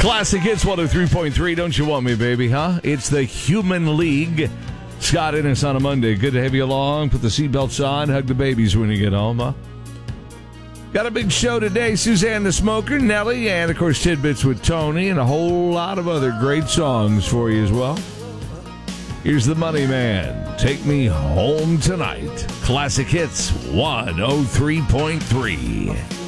Classic Hits 103.3. Don't you want me, baby, huh? It's the Human League. Scott Innes on a Monday. Good to have you along. Put the seatbelts on. Hug the babies when you get home, huh? Got a big show today. Suzanne the Smoker, Nelly, and, of course, Tidbits with Tony, and a whole lot of other great songs for you as well. Here's the Money Man. Take Me Home Tonight. Classic Hits 103.3.